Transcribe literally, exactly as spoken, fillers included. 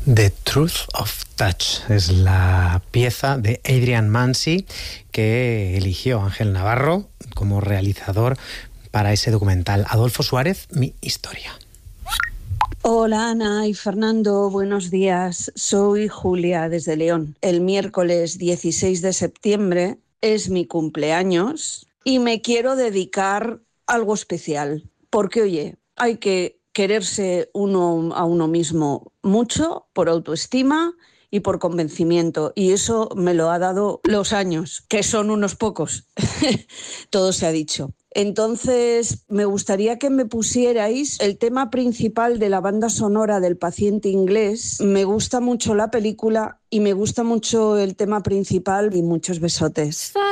The Truth of Touch es la pieza de Adrian Mancy que eligió Ángel Navarro como realizador para ese documental. Adolfo Suárez, mi historia. Hola Ana y Fernando, buenos días. Soy Julia desde León. El miércoles dieciséis de septiembre es mi cumpleaños y me quiero dedicar a algo especial. Porque oye, hay que quererse uno a uno mismo mucho por autoestima y por convencimiento, y eso me lo ha dado los años, que son unos pocos, todo se ha dicho. Entonces, me gustaría que me pusierais el tema principal de la banda sonora del Paciente Inglés. Me gusta mucho la película y me gusta mucho el tema principal, y muchos besotes.